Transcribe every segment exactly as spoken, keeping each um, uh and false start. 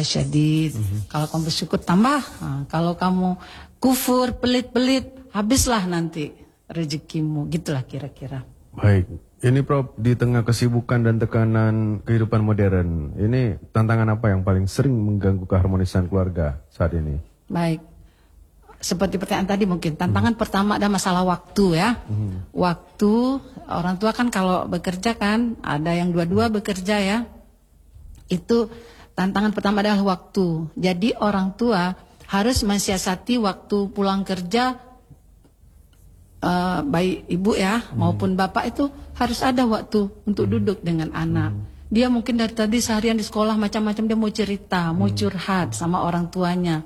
syadid. Mm-hmm. Kalau kamu bersyukur tambah. Nah, kalau kamu kufur, pelit-pelit, habislah nanti rezekimu. Gitulah kira-kira. Baik. Ini Prof, di tengah kesibukan dan tekanan kehidupan modern, ini tantangan apa yang paling sering mengganggu keharmonisan keluarga saat ini? Baik, seperti pertanyaan tadi mungkin, tantangan hmm. pertama ada masalah waktu ya. Hmm. Waktu, orang tua kan kalau bekerja kan, ada yang dua-dua bekerja ya. Itu tantangan pertama adalah waktu. Jadi orang tua harus mensiasati waktu pulang kerja, Uh, baik ibu ya hmm. maupun bapak itu harus ada waktu untuk hmm. duduk dengan anak. Hmm. Dia mungkin dari tadi seharian di sekolah macam-macam, dia mau cerita, hmm. mau curhat sama orang tuanya.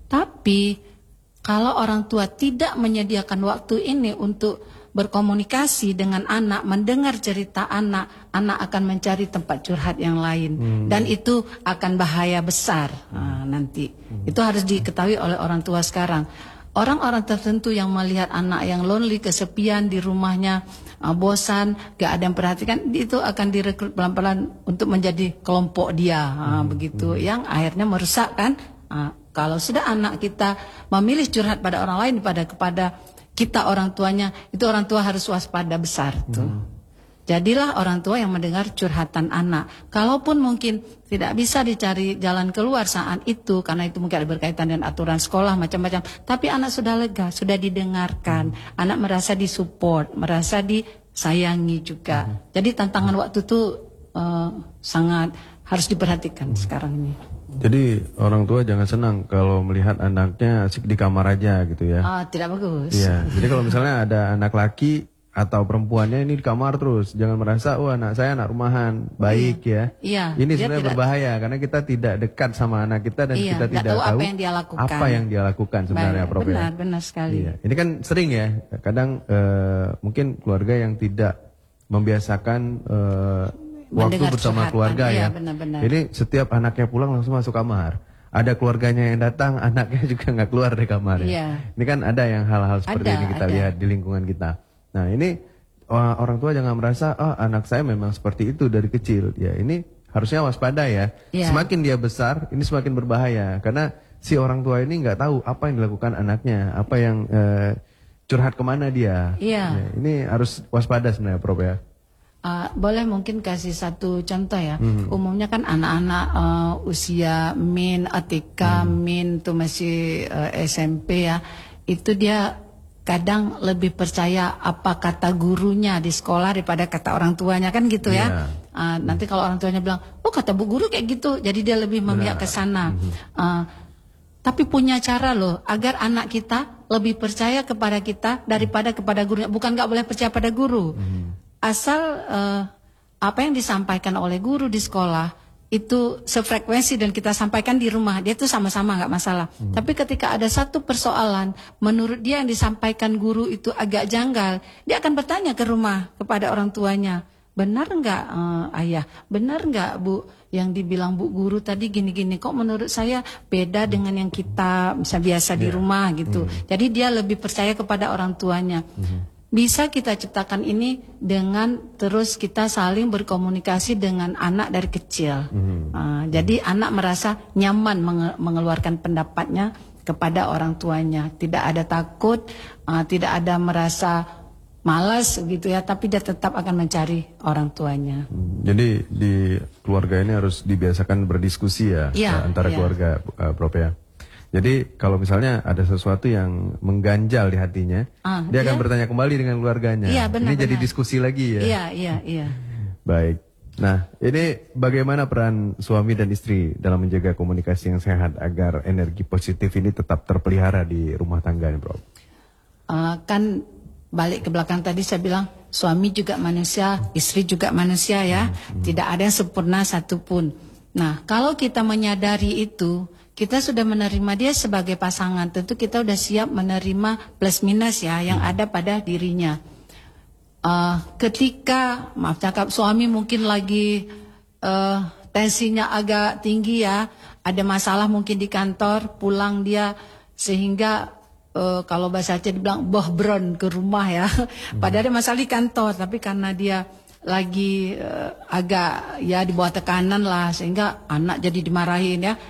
Tapi kalau orang tua tidak menyediakan waktu ini untuk berkomunikasi dengan anak, mendengar cerita anak, anak akan mencari tempat curhat yang lain. Hmm. Dan itu akan bahaya besar hmm. uh, nanti. Hmm. Itu harus diketahui oleh orang tua sekarang. Orang-orang tertentu yang melihat anak yang lonely, kesepian di rumahnya, uh, bosan, gak ada yang perhatikan, itu akan direkrut pelan-pelan untuk menjadi kelompok dia, uh, hmm, begitu, hmm. yang akhirnya merusak kan. Uh, kalau sudah anak kita memilih curhat pada orang lain pada kepada kita orang tuanya, itu orang tua harus waspada besar tuh. Hmm. Jadilah orang tua yang mendengar curhatan anak. Kalaupun mungkin tidak bisa dicari jalan keluar saat itu, karena itu mungkin ada berkaitan dengan aturan sekolah macam-macam. Tapi anak sudah lega, sudah didengarkan. Hmm. Anak merasa disupport, merasa disayangi juga. Hmm. Jadi tantangan waktu itu uh, sangat harus diperhatikan hmm. sekarang ini. Jadi orang tua jangan senang kalau melihat anaknya asik di kamar aja gitu ya. Oh, tidak bagus. Iya. Jadi kalau misalnya ada anak laki atau perempuannya ini di kamar terus, jangan merasa wah anak saya anak rumahan baik iya. ya. Iya. Ini sebenarnya tidak berbahaya karena kita tidak dekat sama anak kita dan iya, kita tidak tahu, tahu apa yang dia lakukan. Apa yang dia lakukan sebenarnya, Prof. Benar, benar sekali. Iya. Ini kan sering ya, kadang uh, mungkin keluarga yang tidak membiasakan uh, waktu bersama curhatan. Keluarga iya, ya. Benar-benar. Ini setiap anaknya pulang langsung masuk kamar. Ada keluarganya yang datang, anaknya juga nggak keluar dari kamar. Iya. Ini kan ada yang hal-hal seperti ada, ini kita ada. lihat di lingkungan kita. Nah ini orang tua jangan merasa oh anak saya memang seperti itu dari kecil. Ya ini harusnya waspada ya. Yeah. Semakin dia besar ini semakin berbahaya. Karena si orang tua ini nggak tahu apa yang dilakukan anaknya. Apa yang eh, curhat kemana dia. Yeah. Ya, ini harus waspada sebenarnya Prof ya. Uh, boleh mungkin kasih satu contoh ya. Mm-hmm. Umumnya kan anak-anak uh, usia min, A T K, mm-hmm. min tuh masih uh, S M P ya. Itu dia kadang lebih percaya apa kata gurunya di sekolah daripada kata orang tuanya kan gitu ya. Yeah. Uh, nanti kalau orang tuanya bilang, oh kata bu guru kayak gitu, jadi dia lebih memihak ke sana. Mm-hmm. uh, tapi punya cara loh agar anak kita lebih percaya kepada kita daripada kepada gurunya. Bukan nggak boleh percaya pada guru, mm-hmm. asal uh, apa yang disampaikan oleh guru di sekolah itu sefrekuensi dan kita sampaikan di rumah, dia itu sama-sama nggak masalah. Hmm. Tapi ketika ada satu persoalan, menurut dia yang disampaikan guru itu agak janggal, dia akan bertanya ke rumah kepada orang tuanya, benar nggak uh, ayah, benar nggak bu, yang dibilang bu guru tadi gini-gini, kok menurut saya beda dengan yang kita bisa biasa yeah. di rumah gitu. Hmm. Jadi dia lebih percaya kepada orang tuanya. Hmm. Bisa kita ciptakan ini dengan terus kita saling berkomunikasi dengan anak dari kecil. Hmm. Uh, jadi anak merasa nyaman menge mengeluarkan pendapatnya kepada orang tuanya. Tidak ada takut, uh, tidak ada merasa malas gitu ya, tapi dia tetap akan mencari orang tuanya. Hmm. Jadi di keluarga ini harus dibiasakan berdiskusi ya, ya antara ya. keluarga, uh, Prof ya. Jadi kalau misalnya ada sesuatu yang mengganjal di hatinya, ah, dia, dia akan bertanya kembali dengan keluarganya. Iya, benar, ini benar. jadi diskusi lagi ya. Iya, iya, iya. Baik. Nah, ini bagaimana peran suami dan istri dalam menjaga komunikasi yang sehat agar energi positif ini tetap terpelihara di rumah tangga nih, Bro? Uh, kan balik ke belakang tadi saya bilang suami juga manusia, istri juga manusia ya. Hmm, hmm. Tidak ada yang sempurna satupun. Nah, kalau kita menyadari itu, kita sudah menerima dia sebagai pasangan, tentu kita sudah siap menerima plus minus ya yang ada pada dirinya. Uh, ketika maaf cakap suami mungkin lagi uh, tensinya agak tinggi ya, ada masalah mungkin di kantor, pulang dia sehingga uh, kalau bahasa Aceh dibilang bohbron ke rumah ya. Padahal ada masalah di kantor, tapi karena dia lagi uh, agak ya di bawah tekanan lah sehingga anak jadi dimarahin ya,